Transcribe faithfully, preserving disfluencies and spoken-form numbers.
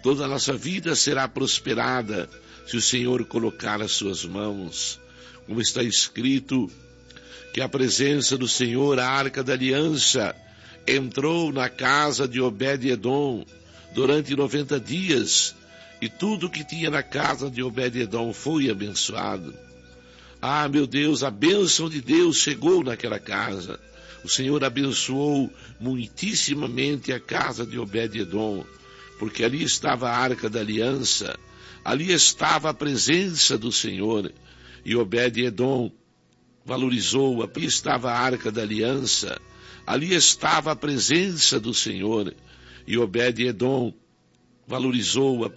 Toda a nossa vida será prosperada se o Senhor colocar as suas mãos. Como está escrito, que a presença do Senhor, a arca da aliança, entrou na casa de Obed-edom durante noventa dias, e tudo que tinha na casa de Obed-edom foi abençoado. Ah, meu Deus, a bênção de Deus chegou naquela casa. O Senhor abençoou muitíssimamente a casa de Obed-edom, porque ali estava a arca da aliança, ali estava a presença do Senhor, e Obed-edom valorizou, ali estava a arca da aliança, ali estava a presença do Senhor, e Obed-edom valorizou a